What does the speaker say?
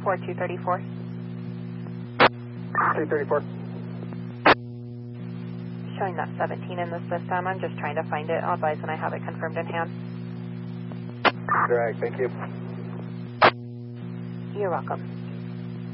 for 234. 234. Showing that 17 in the system. I'm just trying to find it. I'll advise when I have it confirmed in hand. Drag, thank you. You're welcome.